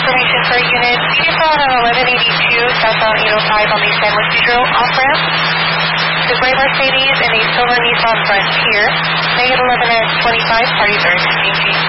information for unit. You just saw on 1182 southbound 805 on the San Isidro off-ramp. The gray Mercedes and a silver Nissan Frontier. Negative 11 at 25, parties are exchanging.